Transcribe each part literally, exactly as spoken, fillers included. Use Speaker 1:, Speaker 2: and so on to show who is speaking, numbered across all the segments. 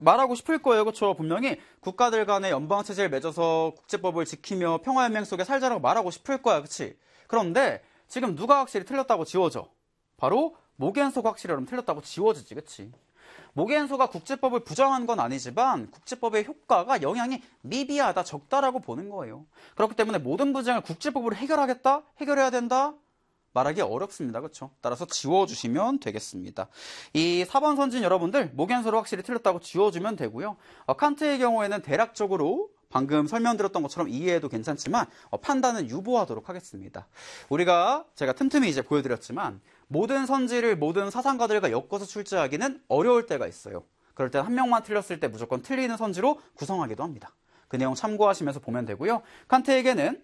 Speaker 1: 말하고 싶을 거예요. 그렇죠? 분명히 국가들 간의 연방체제를 맺어서 국제법을 지키며 평화연맹 속에 살자라고 말하고 싶을 거야. 그치? 그런데 지금 누가 확실히 틀렸다고 지워져? 바로 모겐소가 확실히 여러분 틀렸다고 지워지지. 그치? 모겐소가 국제법을 부정한 건 아니지만 국제법의 효과가 영향이 미비하다, 적다라고 보는 거예요. 그렇기 때문에 모든 분쟁을 국제법으로 해결하겠다? 해결해야 된다? 말하기 어렵습니다. 그렇죠? 따라서 지워주시면 되겠습니다. 이 사 번 선진 여러분들 모겐소를 확실히 틀렸다고 지워주면 되고요. 어, 칸트의 경우에는 대략적으로 방금 설명드렸던 것처럼 이해해도 괜찮지만 어, 판단은 유보하도록 하겠습니다. 우리가 제가 틈틈이 이제 보여드렸지만 모든 선지를 모든 사상가들과 엮어서 출제하기는 어려울 때가 있어요. 그럴 때 한 명만 틀렸을 때 무조건 틀리는 선지로 구성하기도 합니다. 그 내용 참고하시면서 보면 되고요. 칸트에게는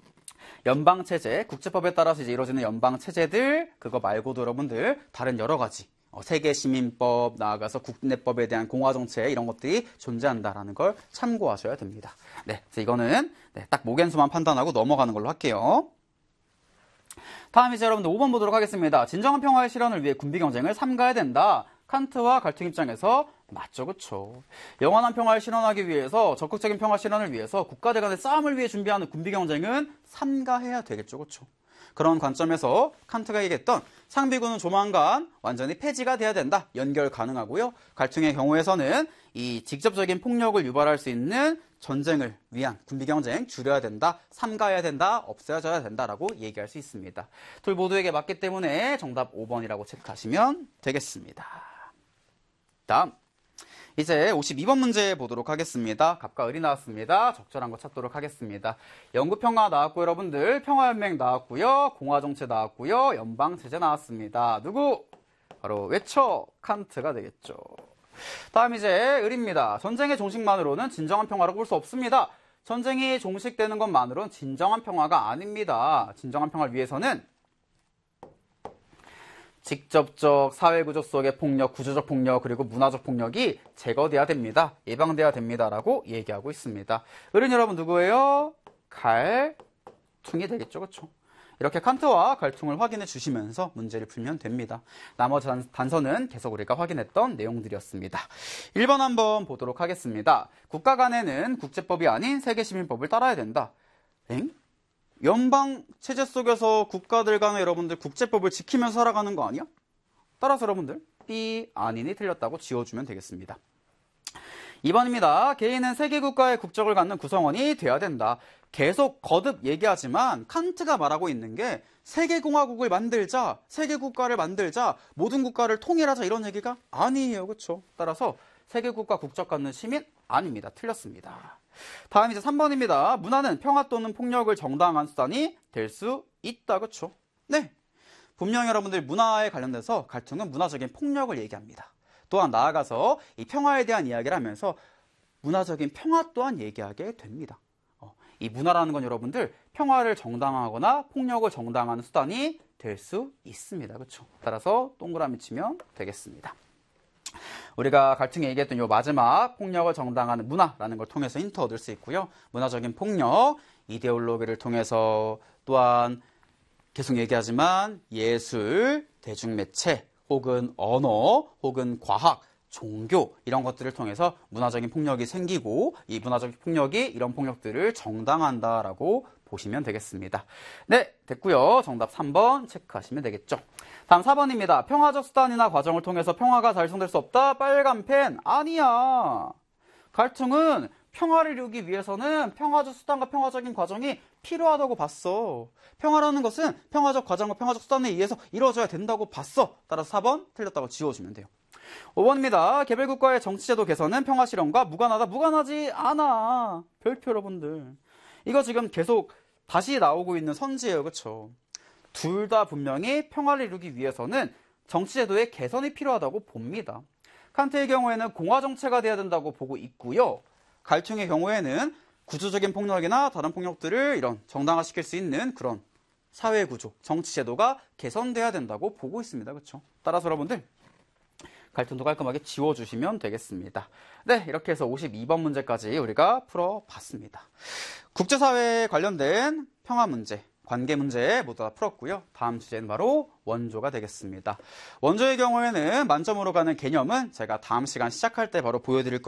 Speaker 1: 연방체제, 국제법에 따라서 이제 이루어지는 연방체제들, 그거 말고도 여러분들 다른 여러 가지 어, 세계시민법, 나아가서 국내법에 대한 공화정책 이런 것들이 존재한다라는 걸 참고하셔야 됩니다. 네, 이거는 네, 딱 모겐소만 판단하고 넘어가는 걸로 할게요. 다음 이제 여러분들 오 번 보도록 하겠습니다. 진정한 평화의 실현을 위해 군비경쟁을 삼가야 된다. 칸트와 갈등 입장에서 맞죠, 그쵸? 영원한 평화를 실현하기 위해서, 적극적인 평화 실현을 위해서 국가들 간의 싸움을 위해 준비하는 군비경쟁은 삼가해야 되겠죠, 그쵸? 그런 관점에서 칸트가 얘기했던 상비군은 조만간 완전히 폐지가 돼야 된다. 연결 가능하고요. 갈등의 경우에서는 이 직접적인 폭력을 유발할 수 있는 전쟁을 위한 군비경쟁 줄여야 된다. 삼가해야 된다. 없애져야 된다라고 얘기할 수 있습니다. 둘 모두에게 맞기 때문에 정답 오 번이라고 체크하시면 되겠습니다. 다음. 이제 오십이 번 문제 보도록 하겠습니다. 갑과 을이 나왔습니다. 적절한 거 찾도록 하겠습니다. 영구평화 나왔고 여러분들 평화연맹 나왔고요. 공화정체 나왔고요. 연방체제 나왔습니다. 누구? 바로 외쳐 칸트가 되겠죠. 다음 이제 을입니다. 전쟁의 종식만으로는 진정한 평화라고 볼 수 없습니다. 전쟁이 종식되는 것만으로는 진정한 평화가 아닙니다. 진정한 평화를 위해서는 직접적 사회구조 속의 폭력, 구조적 폭력, 그리고 문화적 폭력이 제거돼야 됩니다. 예방돼야 됩니다라고 얘기하고 있습니다. 을은 여러분 누구예요? 갈퉁이 되겠죠, 그렇죠? 이렇게 칸트와 갈퉁을 확인해 주시면서 문제를 풀면 됩니다. 나머지 단서는 계속 우리가 확인했던 내용들이었습니다. 일 번 한번 보도록 하겠습니다. 국가 간에는 국제법이 아닌 세계시민법을 따라야 된다. 엥? 연방 체제 속에서 국가들 간에 여러분들 국제법을 지키면서 살아가는 거 아니야? 따라서 여러분들 B 아니니 틀렸다고 지워주면 되겠습니다. 이 번입니다. 개인은 세계 국가의 국적을 갖는 구성원이 돼야 된다. 계속 거듭 얘기하지만 칸트가 말하고 있는 게 세계공화국을 만들자, 세계국가를 만들자, 모든 국가를 통일하자 이런 얘기가 아니에요. 그렇죠? 따라서 세계국가 국적 갖는 시민 아닙니다. 틀렸습니다. 다음 이제 삼 번입니다. 문화는 평화 또는 폭력을 정당한 수단이 될 수 있다. 그렇죠? 네. 분명히 여러분들 문화에 관련돼서 갈등은 문화적인 폭력을 얘기합니다. 또한 나아가서 이 평화에 대한 이야기를 하면서 문화적인 평화 또한 얘기하게 됩니다. 어, 이 문화라는 건 여러분들 평화를 정당화하거나 폭력을 정당화하는 수단이 될 수 있습니다. 그렇죠? 따라서 동그라미 치면 되겠습니다. 우리가 갈등에 얘기했던 이 마지막 폭력을 정당화하는 문화라는 걸 통해서 힌트 얻을 수 있고요. 문화적인 폭력, 이데올로기를 통해서 또한 계속 얘기하지만 예술, 대중매체, 혹은 언어, 혹은 과학, 종교 이런 것들을 통해서 문화적인 폭력이 생기고 이 문화적인 폭력이 이런 폭력들을 정당한다라고 보시면 되겠습니다. 네, 됐고요. 정답 삼 번 체크하시면 되겠죠. 다음 사 번입니다. 평화적 수단이나 과정을 통해서 평화가 달성될 수 없다. 빨간 펜 아니야. 갈등은 평화를 이루기 위해서는 평화적 수단과 평화적인 과정이 필요하다고 봤어. 평화라는 것은 평화적 과정과 평화적 수단에 의해서 이루어져야 된다고 봤어. 따라서 사 번 틀렸다고 지워주면 돼요. 오 번입니다. 개별국가의 정치제도 개선은 평화 실현과 무관하다. 무관하지 않아. 별표 여러분들. 이거 지금 계속 다시 나오고 있는 선지예요. 그렇죠? 둘 다 분명히 평화를 이루기 위해서는 정치제도의 개선이 필요하다고 봅니다. 칸트의 경우에는 공화정체가 돼야 된다고 보고 있고요. 갈퉁의 경우에는 구조적인 폭력이나 다른 폭력들을 이런 정당화시킬 수 있는 그런 사회구조, 정치제도가 개선돼야 된다고 보고 있습니다. 그렇죠? 따라서 여러분들 갈등도 깔끔하게 지워주시면 되겠습니다. 네, 이렇게 해서 오십이 번 문제까지 우리가 풀어봤습니다. 국제사회에 관련된 평화 문제, 관계 문제 모두 다 풀었고요. 다음 주제는 바로 원조가 되겠습니다. 원조의 경우에는 만점으로 가는 개념은 제가 다음 시간 시작할 때 바로 보여드릴